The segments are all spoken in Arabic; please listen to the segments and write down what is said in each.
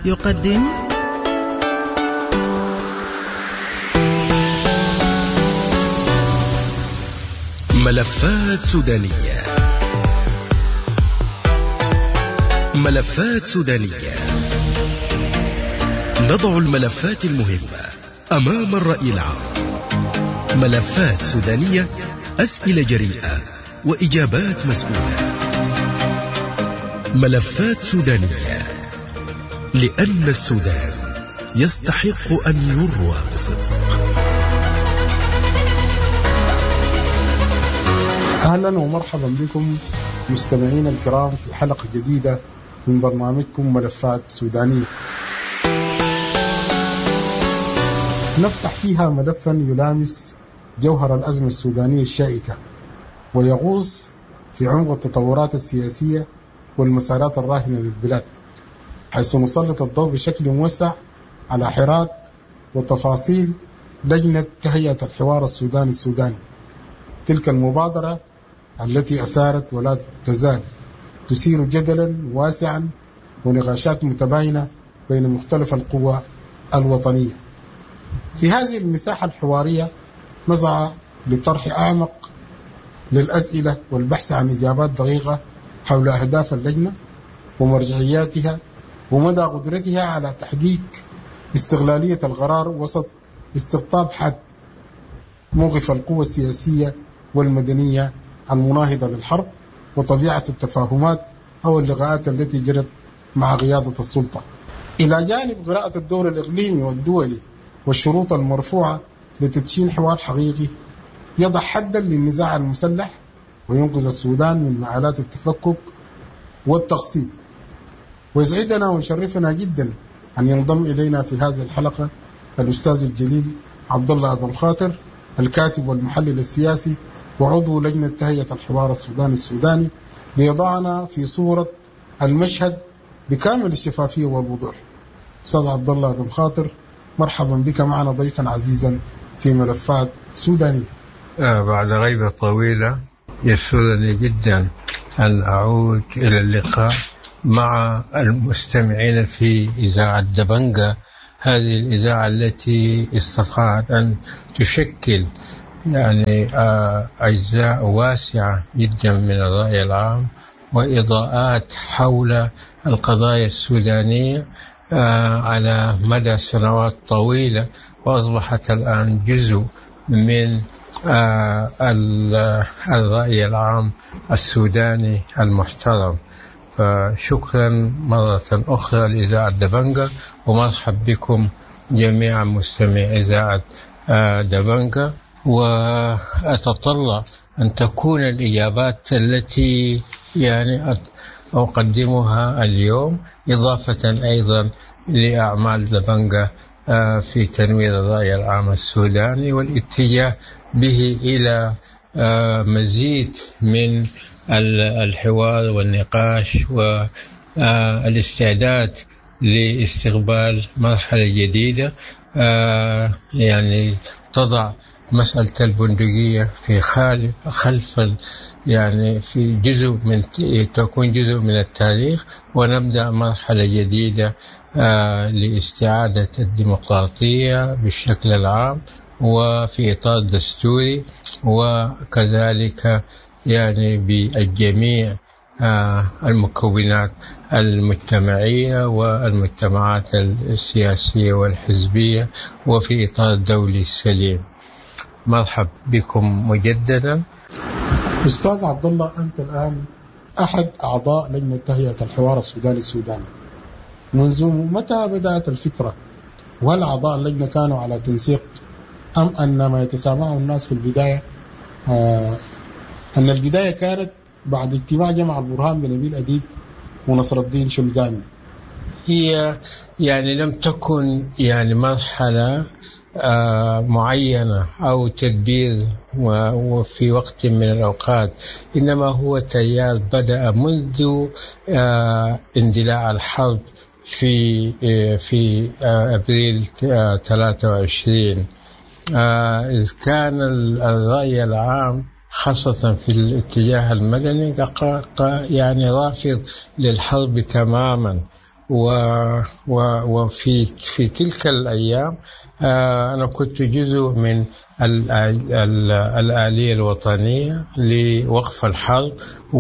يقدم ملفات سودانية. ملفات سودانية، نضع الملفات المهمة أمام الرأي العام. ملفات سودانية، أسئلة جريئة وإجابات مسؤولة. ملفات سودانية، لأن السودان يستحق أن يروى بصدق. أهلا ومرحبا بكم مستمعين الكرام في حلقة جديدة من برنامجكم ملفات سودانية، نفتح فيها ملفا يلامس جوهر الأزمة السودانية الشائكة ويغوص في عمق التطورات السياسية والمسارات الراهنة للبلاد، حيث نسلط الضوء بشكل موسع على حراك وتفاصيل لجنة تهيئة الحوار السوداني، تلك المبادرة التي أثارت ولا تزال تثير جدلا واسعا ونقاشات متباينة بين مختلف القوى الوطنية. في هذه المساحة الحوارية نسعى لطرح أعمق للأسئلة والبحث عن إجابات دقيقة حول أهداف اللجنة ومرجعياتها ومدى قدرتها على تحقيق استغلالية القرار وسط استقطاب حاد موقف القوى السياسية والمدنية المناهضة للحرب وطبيعة التفاهمات أو اللقاءات التي جرت مع قيادة السلطة، إلى جانب قراءة الدور الإقليمي والدولي والشروط المرفوعة لتدشين حوار حقيقي يضع حدا للنزاع المسلح وينقذ السودان من مآلات التفكك والتقسيم. ويسعدنا ونشرفنا جدا أن ينضم إلينا في هذه الحلقة الأستاذ الجليل عبد الله أدم خاطر، الكاتب والمحلل السياسي وعضو لجنة تهيئة الحوار السوداني، ليضعنا في صورة المشهد بكامل الشفافية والوضوح. أستاذ عبد الله أدم خاطر، مرحبا بك معنا ضيفا عزيزا في ملفات سودانية. بعد غيبة طويلة يسرني جدا أن أعود إلى اللقاء مع المستمعين في إذاعة دبنجة، هذه الإذاعة التي استطاعت أن تشكل أجزاء واسعة جدا من الرأي العام وإضاءات حول القضايا السودانية على مدى سنوات طويلة، وأصبحت الآن جزء من الرأي العام السوداني المحترم. فشكرا مرة أخرى لإذاعة دبنجة، ومرحب بكم جميعا مستمعي إذاعة دبنجة. وأتطلع أن تكون الإجابات التي أقدمها اليوم إضافة أيضا لأعمال دبنجة في تنوير الرأي العام السوداني والاتجاه به إلى مزيد من الحوار والنقاش والاستعداد لاستقبال مرحلة جديدة تضع مسألة البندقية في خلف في جزء من تكون جزء من التاريخ، ونبدأ مرحلة جديدة لاستعادة الديمقراطية بالشكل العام وفي إطار دستوري، وكذلك بالجميع المكونات المجتمعية والمجتمعات السياسية والحزبية وفي إطار دولي سليم. مرحب بكم مجددا. أستاذ عبد الله، أنت الآن أحد أعضاء لجنة تهيئة الحوار السوداني، منذ متى بدأت الفكرة؟ وهل أعضاء اللجنة كانوا على تنسيق أم أن ما يتسامعه الناس في البداية أن البداية كانت بعد اجتماع جمع البرهان بنبيل أديب ونصر الدين شلقامي؟ هي لم تكن مرحلة معينة أو تدبير وفي وقت من الأوقات، إنما هو تيار بدأ منذ اندلاع الحرب في أبريل 23. إذ كان الرأي العام خاصة في الاتجاه المدني رافض للحرب تماما، وفي تلك الأيام أنا كنت جزء من الآلية الوطنية لوقف الحرب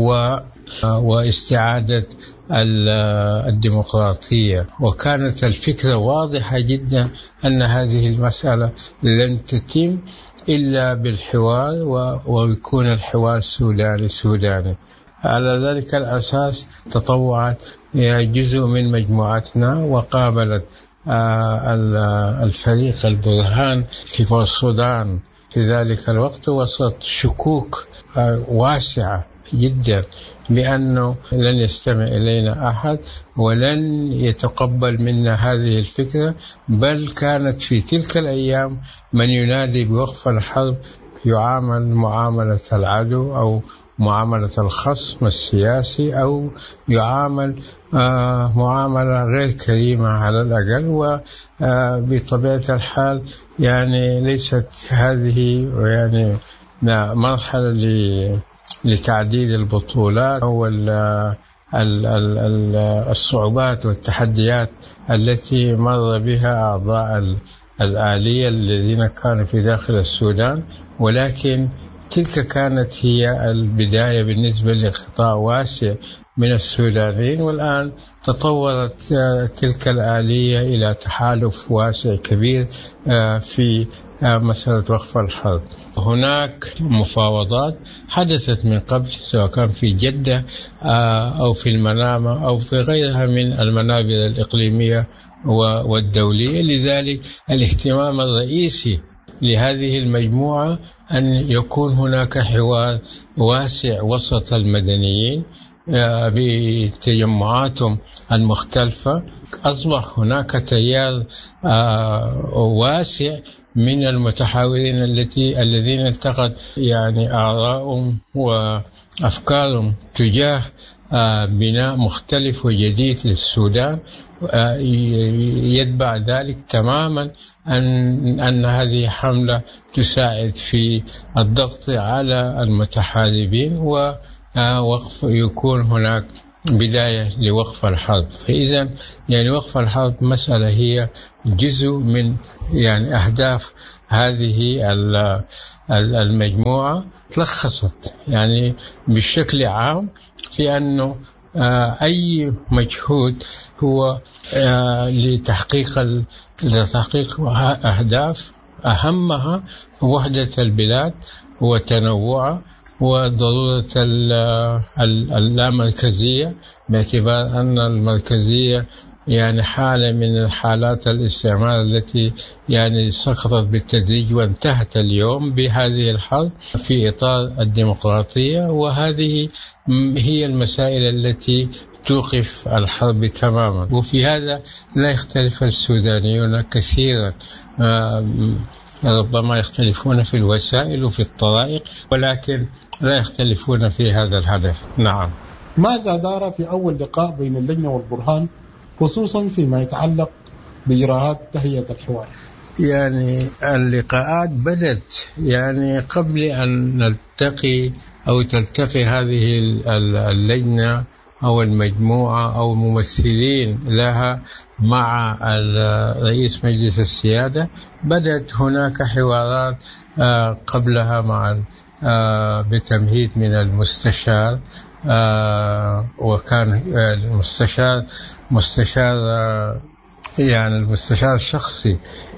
واستعادة الديمقراطية، وكانت الفكرة واضحة جدا أن هذه المسألة لن تتم إلا بالحوار، ويكون الحوار سوداني. على ذلك الأساس تطوعت جزء من مجموعتنا وقابلت الفريق البرهان في السودان في ذلك الوقت، وسط شكوك واسعة جدا بأنه لن يستمع إلينا أحد ولن يتقبل منا هذه الفكرة، بل كانت في تلك الأيام من ينادي بوقف الحرب يعامل معاملة العدو أو معاملة الخصم السياسي، أو يعامل معاملة غير كريمة على الأقل. وبطبيعة الحال يعني ليست هذه يعني مرحلة لتعديد البطولات أو الصعوبات والتحديات التي مر بها أعضاء الآلية الذين كانوا في داخل السودان، ولكن تلك كانت هي البداية بالنسبة لقطاع واسع من السودانيين. والآن تطورت تلك الآلية إلى تحالف واسع كبير في مسألة وقف الحرب. هناك مفاوضات حدثت من قبل، سواء كان في جدة أو في المنامة أو في غيرها من المنابر الإقليمية والدولية. لذلك الاهتمام الرئيسي لهذه المجموعة أن يكون هناك حوار واسع وسط المدنيين بتجمعاتهم المختلفة. أصبح هناك تيار واسع من المتحاورين الذين التقت يعني آراءهم وأفكارهم تجاه بناء مختلف وجديد للسودان، يتبع ذلك تماما أن هذه حملة تساعد في الضغط على المتحاربين يكون هناك بداية لوقف الحرب. فإذا يعني وقف الحرب مسألة هي جزء من يعني أهداف هذه المجموعة، تلخصت يعني بشكل عام في أنه أي مجهود هو لتحقيق أهداف أهمها وحدة البلاد وتنوعها وضرورة اللامركزية، باعتبار أن المركزية يعني حالة من الحالات الاستعمار التي يعني سقطت بالتدريج وانتهت اليوم بهذه الحرب في إطار الديمقراطية. وهذه هي المسائل التي توقف الحرب تماما، وفي هذا لا يختلف السودانيون كثيرا، ربما يختلفون في الوسائل وفي الطرائق، ولكن لا يختلفون في هذا الهدف. نعم. ماذا دار في أول لقاء بين اللجنة والبرهان خصوصا فيما يتعلق بإجراءات تهيئة الحوار؟ يعني اللقاءات بدت يعني قبل أن نلتقي أو تلتقي هذه اللجنة أو المجموعة أو ممثلين لها مع رئيس مجلس السيادة. بدأت هناك حوارات قبلها مع بتمهيد من المستشار، وكان المستشار يعني المستشار الشخصي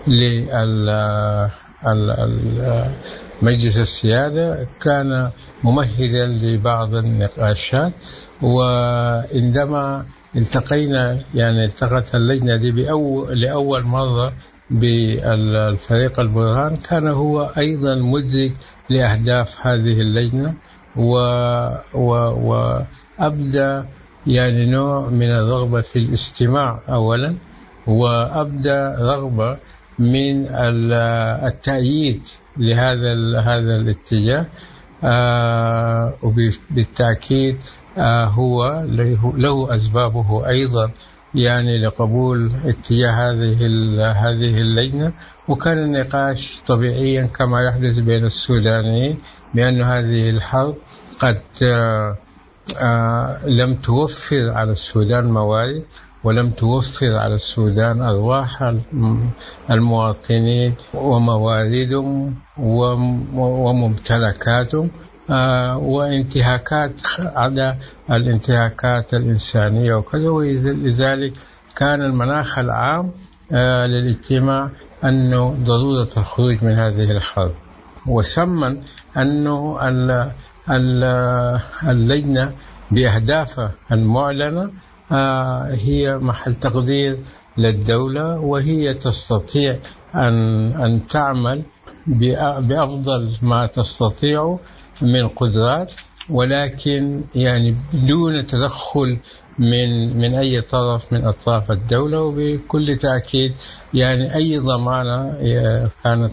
لمجلس السيادة، كان ممهدا لبعض النقاشات. وعندما التقت اللجنة دي لأول مرة بالفريق البرهان، كان هو أيضا مدرك لأهداف هذه اللجنة، وأبدأ يعني نوع من الرغبة في الاستماع أولا، وأبدأ رغبة من التأييد لهذا الاتجاه، وبالتأكيد هو له أسبابه أيضا يعني لقبول اتجاه هذه اللجنة. وكان النقاش طبيعيا كما يحدث بين السودانيين بأن هذه الحرب قد لم توفر على السودان موارد، ولم توفر على السودان أرواح المواطنين ومواردهم وممتلكاتهم، وانتهاكات على الانتهاكات الإنسانية وكذا. ولذلك كان المناخ العام للاجتماع أنه ضرورة الخروج من هذه الحرب، وسمى أنه اللجنة بأهدافها المعلنة هي محل تقدير للدولة، وهي تستطيع أن تعمل بأفضل ما تستطيع من قدرات، ولكن يعني بدون تدخل من أي طرف من أطراف الدولة. وبكل تأكيد يعني أي ضمانة كانت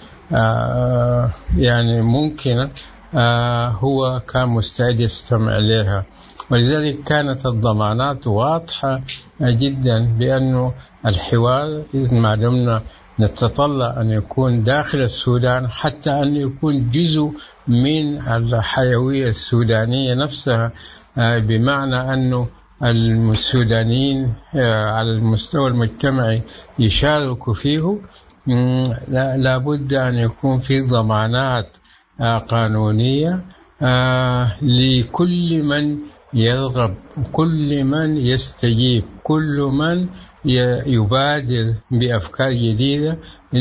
يعني ممكنة هو كان مستعد يستمع إليها. ولذلك كانت الضمانات واضحة جدا بأنه الحوار ما دمنا نتطلع أن يكون داخل السودان، حتى أن يكون جزء من الحيوية السودانية نفسها، بمعنى أنه السودانيين على المستوى المجتمعي يشاركوا فيه، لابد أن يكون في ضمانات قانونية لكل من يرغب، كل من يستجيب، كل من يبادر بأفكار جديدة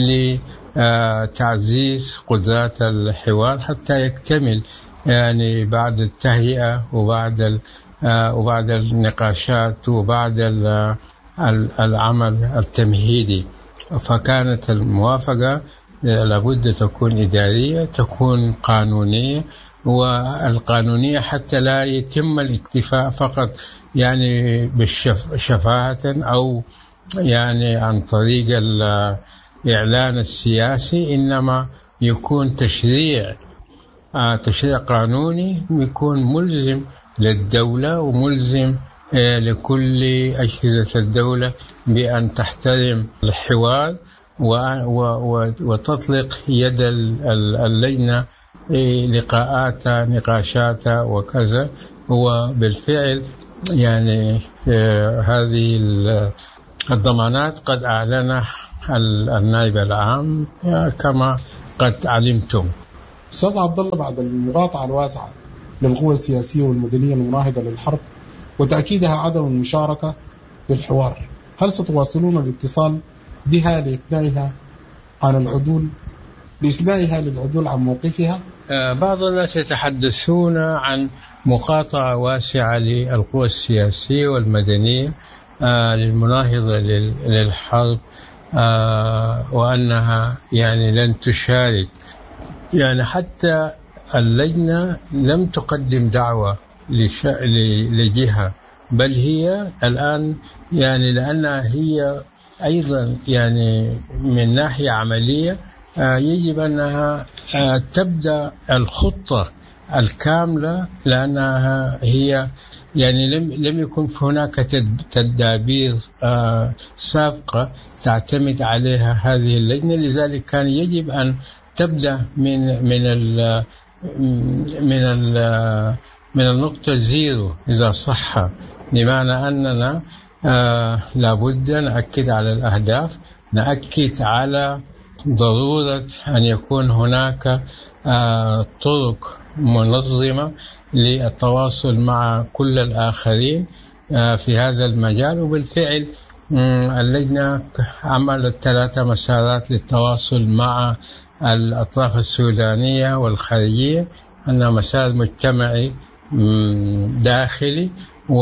لتعزيز قدرات الحوار حتى يكتمل يعني بعد التهيئة وبعد النقاشات وبعد العمل التمهيدي. فكانت الموافقة لابد تكون إدارية، تكون قانونية، والقانونية حتى لا يتم الاكتفاء فقط يعني بالشفاهة أو يعني عن طريق الإعلان السياسي، إنما يكون تشريع قانوني يكون ملزم للدولة وملزم لكل أجهزة الدولة بأن تحترم الحوار وتطلق يد اللجنة لقاءاتها نقاشاتها وكذا. وبالفعل يعني هذه الضمانات قد أعلنها النائب العام كما قد علمتم. أستاذ عبد الله، بعد المقاطعة الواسعة للقوى السياسية والمدنية المناهضة للحرب وتأكيدها عدم المشاركة بالحوار، هل ستواصلون الاتصال بها لإثنائها للعدول عن موقفها؟ بعض الناس يتحدثون عن مقاطعة واسعة للقوى السياسية والمدنية للمناهضة للحرب، وأنها يعني لن تشارك. يعني حتى اللجنة لم تقدم دعوة لجهة، بل هي الآن يعني لأنها هي أيضا يعني من ناحية عملية يجب أنها تبدأ الخطة الكاملة، لأنها هي يعني لم يكن هناك تدابير سابقة تعتمد عليها هذه اللجنة. لذلك كان يجب أن تبدأ من النقطة زيرو إذا صح، بمعنى أننا لابد نأكد على الأهداف، نأكد على ضرورة أن يكون هناك طرق منظمة للتواصل مع كل الآخرين في هذا المجال. وبالفعل اللجنة عملت 3 مسارات للتواصل مع الأطراف السودانية والخارجية، أن مسار مجتمعي داخلي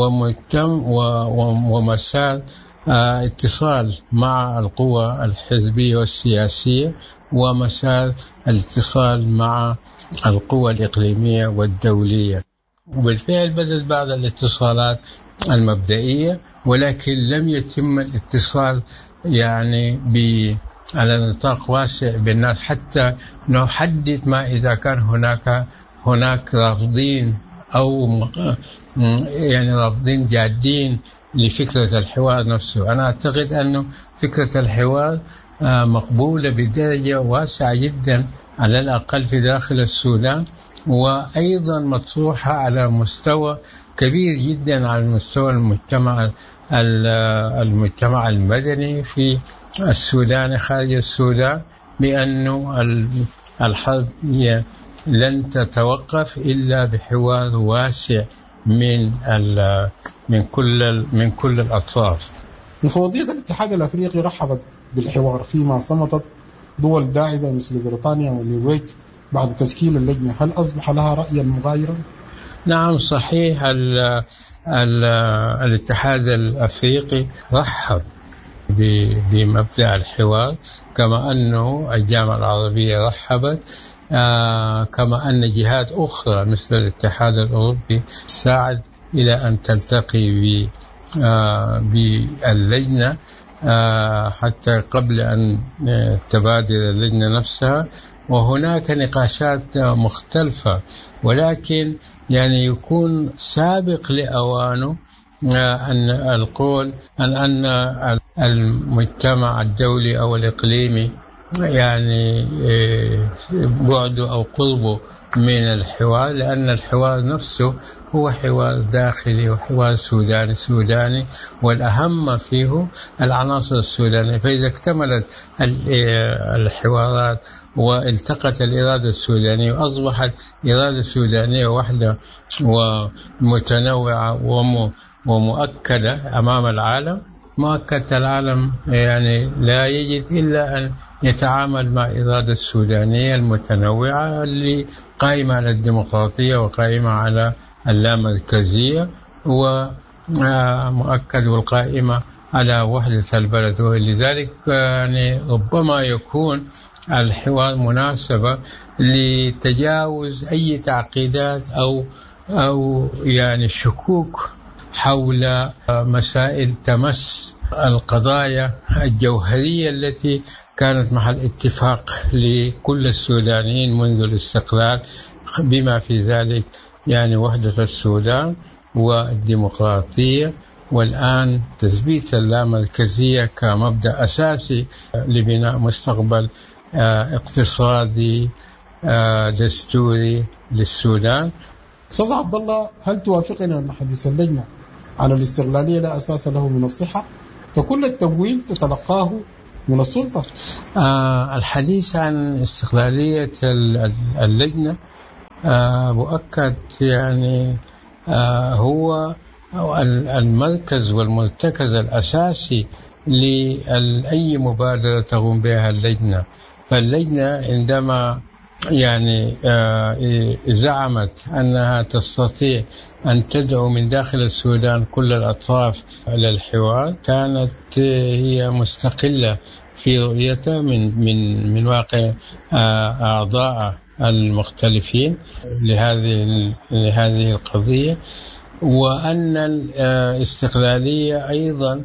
ومسار اتصال مع القوى الحزبية والسياسية، ومسار الاتصال مع القوى الإقليمية والدولية. وبالفعل بدأت بعض الاتصالات المبدئية، ولكن لم يتم الاتصال يعني على نطاق واسع بالناس حتى نحدد ما إذا كان هناك رافضين أو يعني رافضين جادين لفكرة الحوار نفسه. أنا أعتقد أنه فكرة الحوار مقبولة بدرجة واسعة جدا على الأقل في داخل السودان، وأيضا مطروحة على مستوى كبير جدا على مستوى المجتمع المجتمع المدني في السودان خارج السودان بأنه الحرب هي لن تتوقف إلا بحوار واسع من كل الأطراف. مفوضية الاتحاد الأفريقي رحبت بالحوار فيما صمتت دول داعمة مثل بريطانيا والنرويج بعد تشكيل اللجنة. هل أصبح لها رأيا مغايرا؟ نعم صحيح. الاتحاد الأفريقي رحب بمبدأ الحوار، كما أنه الجامعة العربية رحبت، كما أن جهات أخرى مثل الاتحاد الأوروبي ساعد إلى أن تلتقي باللجنة حتى قبل أن تبادر اللجنة نفسها. وهناك نقاشات مختلفة، ولكن يعني يكون سابق لأوانه أن القول أن المجتمع الدولي أو الإقليمي يعني بعده أو قربه من الحوار، لأن الحوار نفسه هو حوار داخلي وحوار سوداني والأهم فيه العناصر السودانية. فإذا اكتملت الحوارات والتقت الإرادة السودانية وأصبحت إرادة سودانية واحدة ومتنوعة ومؤكدة أمام العالم، مؤكد العالم يعني لا يجد إلا أن يتعامل مع إرادة السودانية المتنوعة اللي قائمة على الديمقراطية وقائمة على اللامركزية ومؤكد والقائمة على وحدة البلد. ولذلك يعني ربما يكون الحوار مناسبة لتجاوز أي تعقيدات أو يعني شكوك حول مسائل تمس القضايا الجوهرية التي كانت محل اتفاق لكل السودانيين منذ الاستقلال، بما في ذلك يعني وحدة السودان والديمقراطية، والآن تثبيت اللامركزية كمبدأ أساسي لبناء مستقبل اقتصادي دستوري للسودان. أستاذ عبد الله، هل توافقنا أن حديث اللجنة على الاستقلالية لا أساس له من الصحة، فكل التمويل تتلقاه من السلطة؟ الحديث عن استقلالية اللجنة مؤكد يعني هو المركز والمرتكز الأساسي لأي مبادرة تقوم بها اللجنة. فاللجنة عندما يعني زعمت أنها تستطيع أن تدعو من داخل السودان كل الأطراف للحوار، كانت هي مستقلة في رؤيتها من واقع أعضاء المختلفين لهذه القضية، وأن الاستقلالية أيضا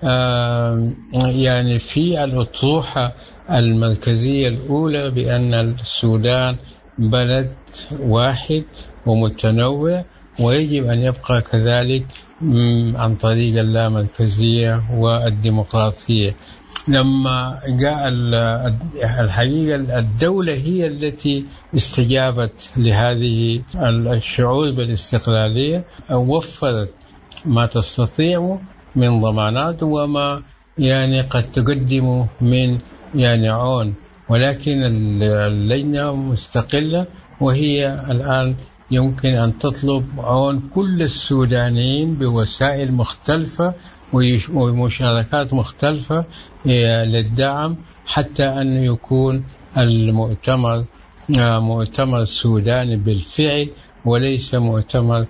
يعني في الأطروحة المركزية الأولى بأن السودان بلد واحد ومتنوع ويجب أن يبقى كذلك عن طريق اللامركزية والديمقراطية. لما جاء الحقيقة الدولة هي التي استجابت لهذه الشعور بالاستقلالية، وفرت ما تستطيع من ضمانات وما يعني قد تقدم من يعني عون، ولكن اللجنة مستقلة وهي الآن يمكن أن تطلب عون كل السودانيين بوسائل مختلفة ومشاركات مختلفة للدعم، حتى أن يكون المؤتمر مؤتمر سوداني بالفعل وليس مؤتمر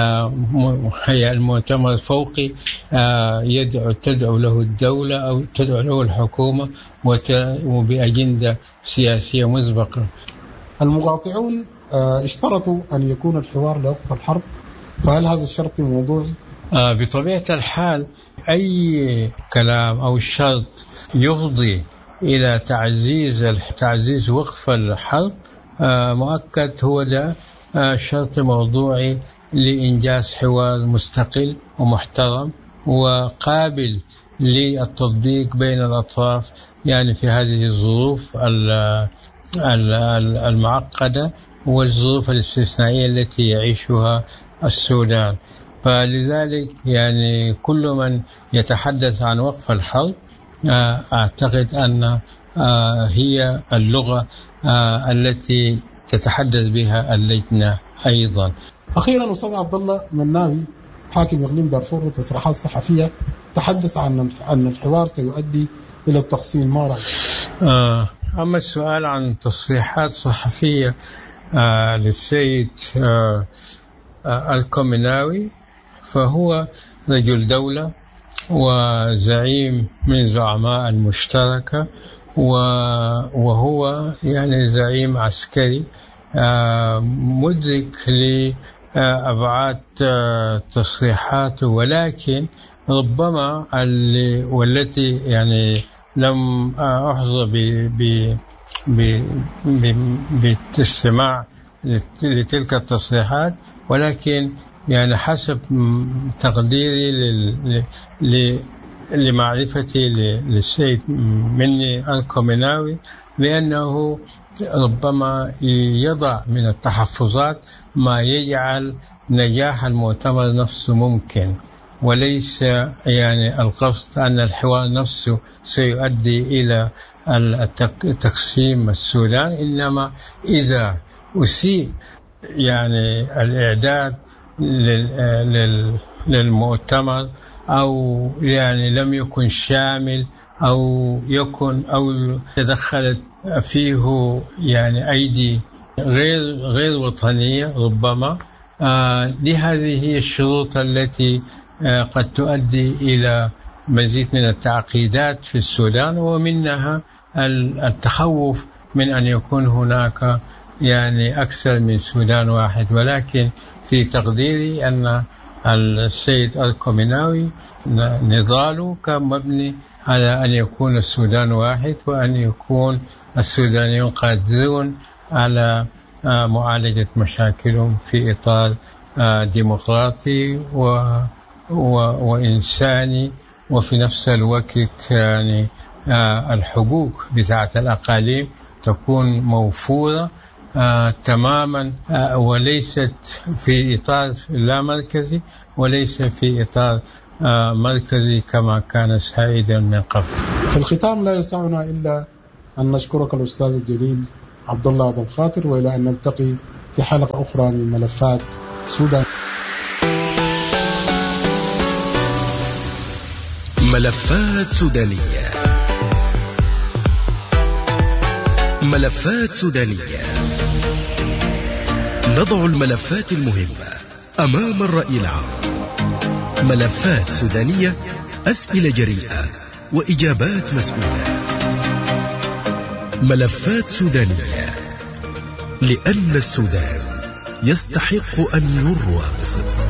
المؤتمر فوقي تدعو له الدولة أو تدعو له الحكومة وبأجندة سياسية مسبقة. المقاطعون اشترطوا أن يكون الحوار لوقف الحرب، فهل هذا الشرط موضوعي؟ بطبيعة الحال أي كلام أو شرط يفضي إلى تعزيز وقف الحرب مؤكد هو ده شرط موضوعي لإنجاز حوار مستقل ومحترم وقابل للتطبيق بين الأطراف، يعني في هذه الظروف المعقدة والظروف الاستثنائية التي يعيشها السودان. فلذلك يعني كل من يتحدث عن وقف الحرب أعتقد أن هي اللغة التي تتحدث بها اللجنة أيضا. أخيرا أستاذ عبد الله مناوي حاكم إقليم دارفور وتصريحات صحفية تحدث عن أن الحوار سيؤدي إلى التقسيم، ما رأيك؟ أما السؤال عن تصريحات صحفية للسيد الكوميناوي، فهو رجل دولة وزعيم من زعماء المشتركة، وهو يعني زعيم عسكري مدرك لأبعاد تصريحاته، ولكن ربما والتي يعني لم أحظى بالاستماع لتلك التصريحات، ولكن يعني حسب تقديري لمعرفتي للسيد مني الكوميناوي، بأنه ربما يضع من التحفظات ما يجعل نجاح المؤتمر نفسه ممكن، وليس يعني القصد أن الحوار نفسه سيؤدي إلى تقسيم السودان، إنما إذا أسيء يعني الإعداد للمؤتمر، أو يعني لم يكن شامل، أو تدخلت فيه يعني أيدي غير وطنية ربما، لهذه هي الشروط التي قد تؤدي إلى مزيد من التعقيدات في السودان، ومنها التخوف من أن يكون هناك يعني أكثر من سودان واحد. ولكن في تقديري أن السيد الكوميناوي نضاله كان مبني على أن يكون السودان واحد، وأن يكون السودانيون قادرون على معالجة مشاكلهم في إطار ديمقراطي وإنساني، وفي نفس الوقت يعني الحقوق بتاعة الأقاليم تكون موفورة تماما، وليست في إطار لا مركزي، وليس في إطار مركزي كما كان سائدا من قبل. في الختام لا يسعنا إلا أن نشكرك الأستاذ الجليل عبد الله آدم خاطر، وإلى أن نلتقي في حلقة أخرى من ملفات سودان. ملفات سودانية. ملفات سودانية، نضع الملفات المهمة أمام الرأي العام. ملفات سودانية، أسئلة جريئة وإجابات مسؤولة. ملفات سودانية، لأن السودان يستحق أن يروى بصدق.